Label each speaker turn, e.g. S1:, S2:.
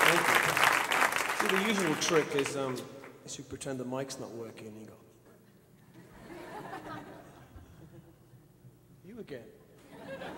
S1: See, the usual trick is you pretend the mic's not working and you go, you again.